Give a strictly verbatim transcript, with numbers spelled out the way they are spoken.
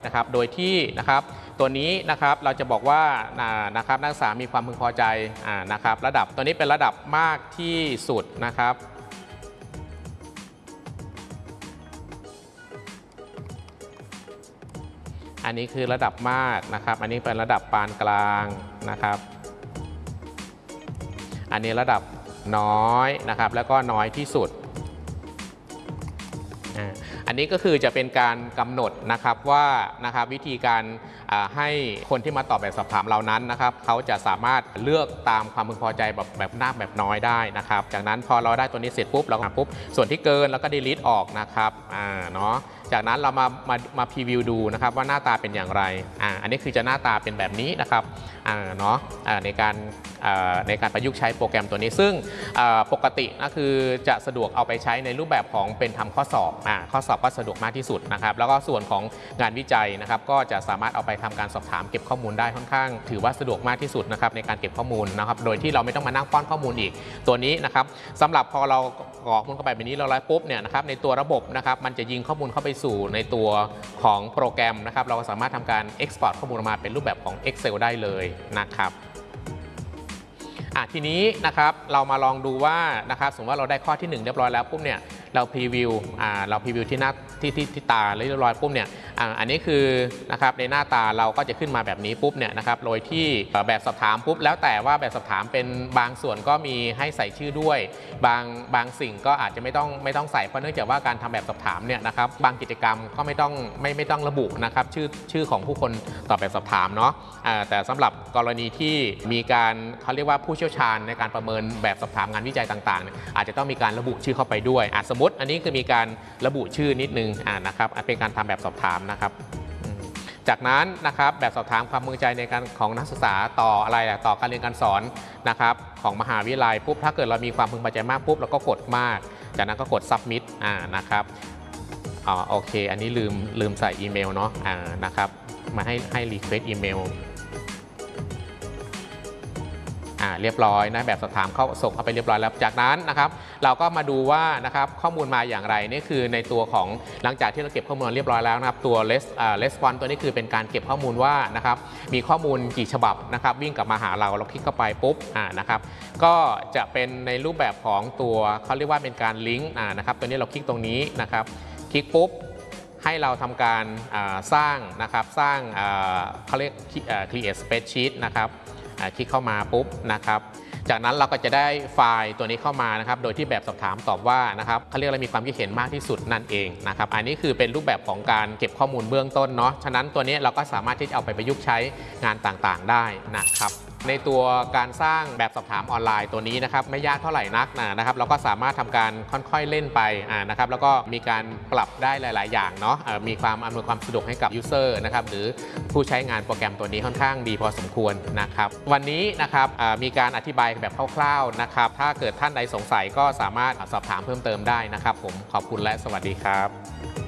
นะครับโดยที่นะครับตัวนี้นะครับเราจะบอกว่านะครับนักศึกษามีความพึงพอใจนะครับระดับตัวนี้เป็นระดับมากที่สุดนะครับอันนี้คือระดับมากนะครับอันนี้เป็นระดับปานกลางนะครับอันนี้ระดับน้อยนะครับแล้วก็น้อยที่สุดอันนี้ก็คือจะเป็นการกำหนดนะครับว่านะครับวิธีการให้คนที่มาตอบแบบสอบถามเรานั้นนะครับเขาจะสามารถเลือกตามความพึงพอใจแบบแบบมากแบบน้อยได้นะครับจากนั้นพอเราได้ตัวนี้เสร็จปุ๊บเราปุ๊บส่วนที่เกินแล้วก็ delete ออกนะครับอ่าเนาะจากนั้นเรามามามาพรีวิวดูนะครับว่าหน้าตาเป็นอย่างไรอ่าอันนี้คือจะหน้าตาเป็นแบบนี้นะครับอ่าเนาะอ่าในการในการประยุกต์ใช้โปรแกรมตัวนี้ซึ่งปกติก็คือจะสะดวกเอาไปใช้ในรูปแบบของเป็นทำข้อสอบอ่าข้อสอบก็สะดวกมากที่สุดนะครับแล้วก็ส่วนของงานวิจัยนะครับก็จะสามารถเอาไปทำการสอบถามเก็บข้อมูลได้ค่อนข้างถือว่าสะดวกมากที่สุดนะครับในการเก็บข้อมูลนะครับโดยที่เราไม่ต้องมานั่งป้อนข้อมูลอีกตัวนี้นะครับสำหรับพอเรากรอกข้อมูลเข้าไปแบบนี้เราไล่ปุ๊บเนี่ยนะครับในตัวระบบนะครับมันจะยิงข้อมูลเข้าไปสู่ในตัวของโปรแกรมนะครับเราก็สามารถทำการ export ข้อมูลออกมาเป็นรูปแบบของ Excel ได้เลยนะครับอ่ะทีนี้นะครับเรามาลองดูว่านะครับสมมติว่าเราได้ข้อที่หนึ่งเรียบร้อยแล้วปุ๊บเนี่ยเราพรีวิวอ่าเราพรีวิวที่หน้าที่ที่ที่ตาเรียบร้อยปุ๊บเนี่ยอ่าอันนี้คือนะครับในหน้าตาเราก็จะขึ้นมาแบบนี้ปุ๊บเนี่ยนะครับโดยที่แบบสอบถามปุ๊บแล้วแต่ว่าแบบสอบถามเป็นบางส่วนก็มีให้ใส่ชื่อด้วยบางบางสิ่งก็อาจจะไม่ต้องไม่ต้องใส่เพราะเนื่องจากว่าการทำแบบสอบถามเนี่ยนะครับบางกิจกรรมก็ไม่ต้องไม่ไม่ต้องระบุนะครับชื่อชื่อของผู้คนตอบแบบสอบถามเนาะอ่าแต่สำหรับกรณีที่มีการเขาเรียกว่าผู้เชี่ยวชาญในการประเมินแบบสอบถามงานวิจัยต่างๆอาจจะต้องมีการระบุชื่อเข้าไปด้วยอ่ะสมมติอันนี้คือมีการระบุชื่อนิดนึงอ่านะครับเป็นการทำแบบสอบถามนะครับจากนั้นนะครับแบบสอบถามความพึงพอใจในการของนักศึกษาต่ออะไรต่อการเรียนการสอนนะครับของมหาวิทยาลัยปุ๊บถ้าเกิดเรามีความพึงพอใจมากปุ๊บเราก็กดมากจากนั้นก็กด submit อ่านะครับอ๋อโอเคอันนี้ลืมลืมใส่อีเมลเนาะอ่านะครับมาให้ให้ request อีเมลอ่าเรียบร้อยนะแบบสอบถามเข้าส่งเข้าไปเรียบร้อยแล้วจากนั้นนะครับเราก็มาดูว่านะครับข้อมูลมาอย่างไรนี่คือในตัวของหลังจากที่เราเก็บข้อมูลเรียบร้อยแล้วนะครับตัว response ตัวนี้คือเป็นการเก็บข้อมูลว่านะครับมีข้อมูลกี่ฉบับนะครับวิ่งกลับมาหาเราเราคลิกเข้าไปปุ๊บอ่านะครับก็จะเป็นในรูปแบบของตัวเขาเรียกว่าเป็นการลิงก์อ่านะครับตัวนี้เราคลิกตรงนี้นะครับคลิกปุ๊บให้เราทำการสร้างนะครับสร้างเขาเรียก create spreadsheet นะครับคลิกเข้ามาปุ๊บนะครับจากนั้นเราก็จะได้ไฟล์ตัวนี้เข้ามานะครับโดยที่แบบสอบถามตอบว่านะครับเขาเรียกว่ามีความคิดเห็นมากที่สุดนั่นเองนะครับอันนี้คือเป็นรูปแบบของการเก็บข้อมูลเบื้องต้นเนาะฉะนั้นตัวนี้เราก็สามารถที่จะเอาไปประยุกต์ใช้งานต่างๆได้นะครับในตัวการสร้างแบบสอบถามออนไลน์ตัวนี้นะครับไม่ยากเท่าไหร่นักนะครับเราก็สามารถทำการค่อยๆเล่นไปนะครับแล้วก็มีการปรับได้หลายๆอย่างเนาะมีความอำนวยความสะดวกให้กับยูเซอร์นะครับหรือผู้ใช้งานโปรแกรมตัวนี้ค่อนข้างดีพอสมควรนะครับวันนี้นะครับมีการอธิบายแบบคร่าวๆนะครับถ้าเกิดท่านใดสงสัยก็สามารถสอบถามเพิ่มเติมได้นะครับผมขอบคุณและสวัสดีครับ